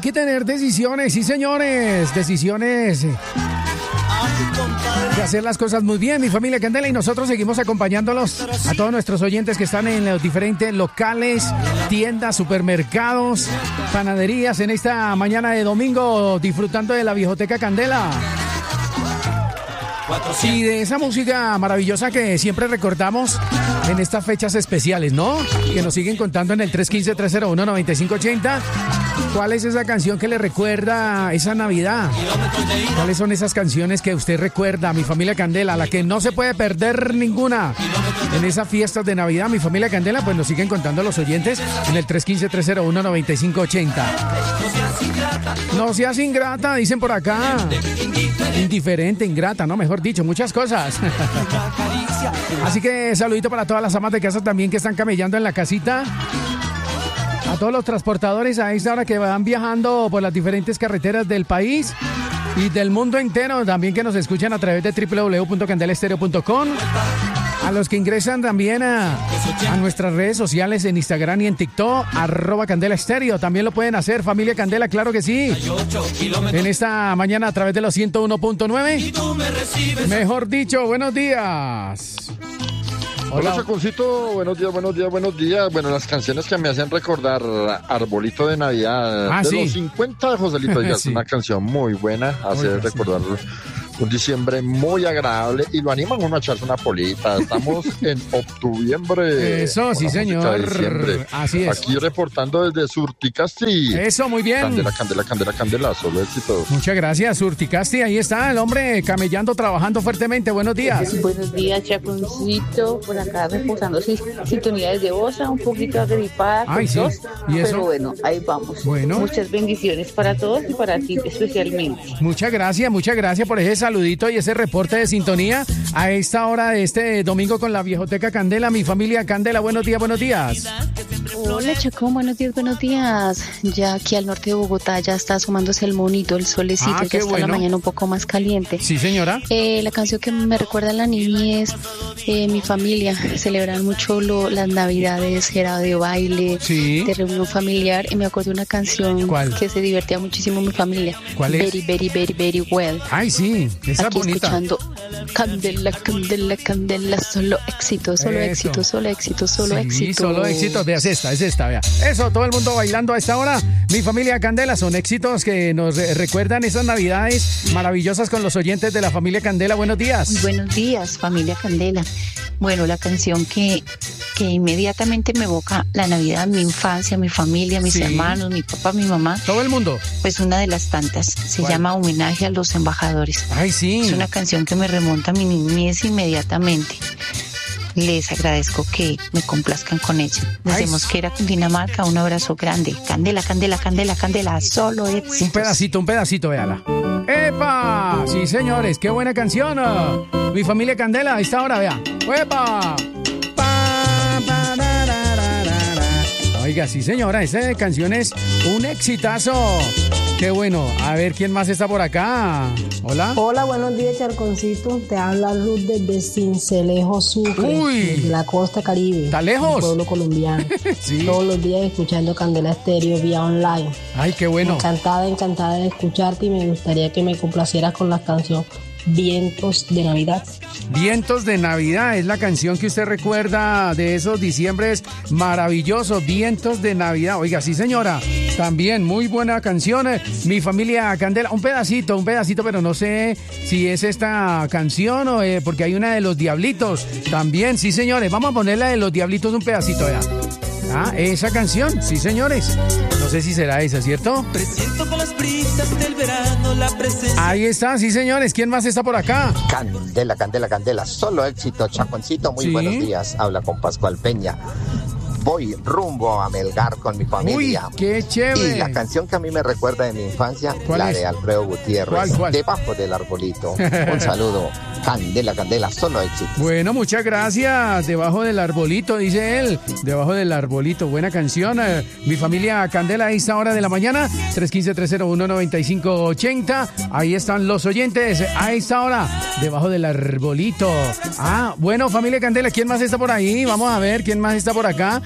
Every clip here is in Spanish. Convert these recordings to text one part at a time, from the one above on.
que tener decisiones, sí señores, decisiones de hacer las cosas muy bien, mi familia Candela, y nosotros seguimos acompañándolos a todos nuestros oyentes que están en los diferentes locales, tiendas, supermercados, panaderías en esta mañana de domingo, disfrutando de la Viejoteca Candela. Y de esa música maravillosa que siempre recordamos en estas fechas especiales, ¿no? Que nos siguen contando en el 315-301-9580. ¿Cuál es esa canción que le recuerda esa Navidad? ¿Cuáles son esas canciones que usted recuerda, mi familia Candela, la que no se puede perder ninguna en esas fiestas de Navidad, mi familia Candela? Pues nos siguen contando los oyentes en el 315-301-9580. No seas ingrata, dicen por acá. Indiferente, ingrata, ¿no? Mejor dicho, muchas cosas. Así que saludito para todas las amas de casa también que están camellando en la casita. A todos los transportadores a esta hora que van viajando por las diferentes carreteras del país y del mundo entero, también que nos escuchan a través de www.candelaestereo.com. A los que ingresan también a nuestras redes sociales en Instagram y en TikTok, @CandelaEstereo. También lo pueden hacer, familia Candela, claro que sí. En esta mañana a través de los 101.9. Mejor dicho, buenos días. Hola, Chaconcito, buenos días. Bueno, las canciones que me hacen recordar Arbolito de Navidad de los 50 de Joselito Díaz, sí. Una canción muy buena, hace recordar un diciembre muy agradable y lo animan uno a echarse una polita. Estamos en octubre. Eso, sí, señor. Así es. Aquí reportando desde Surticasti. Eso, muy bien. Candela, solo éxito. Muchas gracias, Surticasti. Ahí está el hombre camellando, trabajando fuertemente. Buenos días. Buenos días, Chaconcito. Por acá reportando sintonía desde Bosa, un poquito agripada. Ay, sí. ¿Y eso? Pero bueno, ahí vamos. Bueno. Muchas bendiciones para todos y para ti especialmente. Muchas gracias por ese saludito y ese reporte de sintonía a esta hora de este domingo con la Viejoteca Candela, mi familia Candela. Buenos días. Hola, Chacón, buenos días. Ya aquí al norte de Bogotá ya está asomándose el monito, el solecito, ya está la mañana un poco más caliente. Sí, señora. La canción que me recuerda a la niñez, mi familia celebran mucho las navidades, era de baile, sí, de reunión familiar, y me acuerdo de una canción que se divertía muchísimo mi familia. ¿Cuál es? Very well. Ay, sí, esa aquí bonita. Escuchando Candela, solo éxito. Sí, solo éxito. Veas esta, vea. Eso, todo el mundo bailando a esta hora. Mi familia Candela, son éxitos que nos recuerdan esas navidades maravillosas con los oyentes de la familia Candela. Buenos días. Muy buenos días, familia Candela. Bueno, la canción que inmediatamente me evoca la Navidad, mi infancia, mi familia, mis hermanos, mi papá, mi mamá. Todo el mundo. Pues una de las tantas. Se llama Homenaje a los Embajadores. Ay, sí. Es una canción que me remonta a mi niñez inmediatamente. Les agradezco que me complazcan con ella. Desde Mosquera, Cundinamarca, un abrazo grande. Candela, solo éxitos. Un pedacito, véala. ¡Epa! Sí, señores, qué buena canción. Mi familia Candela, a esta hora, vea. ¡Epa! Oiga, sí, señora, esa canción es un exitazo. Qué bueno. A ver, ¿quién más está por acá? Hola. Hola, buenos días, Charconcito. Te habla Ruth desde Cincelejo, Sucre. Uy. De la costa Caribe. ¿Está lejos? Pueblo colombiano. Sí. Todos los días escuchando Candela Estéreo vía online. Ay, qué bueno. Encantada de escucharte y me gustaría que me complacieras con la canción Vientos de Navidad. Vientos de Navidad es la canción que usted recuerda de esos diciembres maravillosos. Vientos de Navidad. Oiga, sí, señora. También muy buena canción. Mi familia Candela. Un pedacito, pero no sé si es esta canción o porque hay una de Los Diablitos. También, sí, señores. Vamos a ponerla de Los Diablitos un pedacito, ya. Ah, esa canción, sí, señores. No sé si será esa, ¿cierto? Presiento con las brisas del verano la presencia. Ahí está, sí, señores. ¿Quién más está por acá? Candela. Solo éxito, Chaconcito. Muy buenos días. Habla con Pascual Peña. Voy rumbo a Melgar con mi familia. Uy, qué chévere. Y la canción que a mí me recuerda de mi infancia, la de Alfredo Gutiérrez. ¿Cuál? Debajo del arbolito. Un saludo. Candela, solo éxito. Bueno, muchas gracias. Debajo del arbolito, dice él. Debajo del arbolito, buena canción. Mi familia Candela a esta hora de la mañana, 315-301-9580. Ahí están los oyentes a esta hora, debajo del arbolito. Ah, bueno, familia Candela, ¿quién más está por ahí? Vamos a ver quién más está por acá.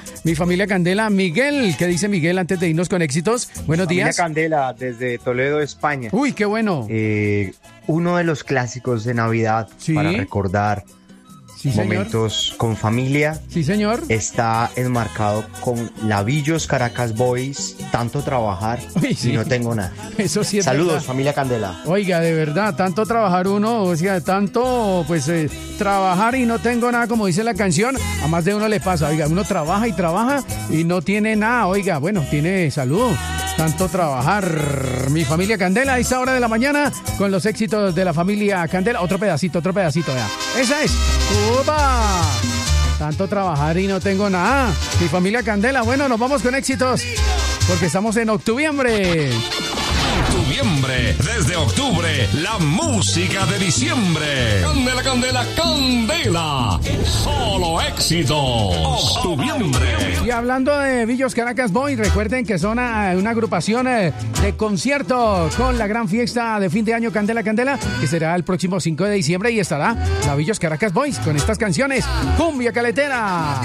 mi familia Candela. Miguel, ¿qué dice Miguel antes de irnos con éxitos? Buenos días. Familia Candela, desde Toledo, España. Uy, qué bueno. Uno de los clásicos de Navidad para recordar momentos con familia. Sí, señor. Está enmarcado con Lavillos Caracas Boys, tanto trabajar y no tengo nada. Eso sí es Saludos, verdad. Familia Candela. Oiga, de verdad, tanto trabajar uno, o sea, tanto pues trabajar y no tengo nada, como dice la canción, a más de uno le pasa. Oiga, uno trabaja y no tiene nada. Oiga, bueno, tiene salud. Tanto trabajar. Mi familia Candela a esta hora de la mañana con los éxitos de la familia Candela. Otro pedacito, vea. Esa es. ¡Upa! Tanto trabajar y no tengo nada. Mi familia Candela. Bueno, nos vamos con éxitos porque estamos en octubre. Octubre, desde octubre, la música de diciembre. Candela, candela, candela. Solo éxitos. Octubre. Y hablando de Villos Caracas Boys, recuerden que son una agrupación de concierto con la gran fiesta de fin de año Candela Candela, que será el próximo 5 de diciembre y estará la Villos Caracas Boys con estas canciones. Cumbia Caletera.